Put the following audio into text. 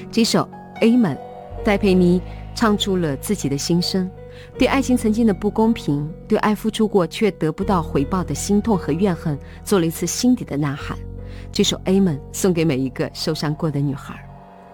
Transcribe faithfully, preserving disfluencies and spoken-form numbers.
这首 Amen， 戴佩妮唱出了自己的心声，对爱情曾经的不公平，对爱付出过却得不到回报的心痛和怨恨做了一次心底的呐喊。这首 Amen 送给每一个受伤过的女孩。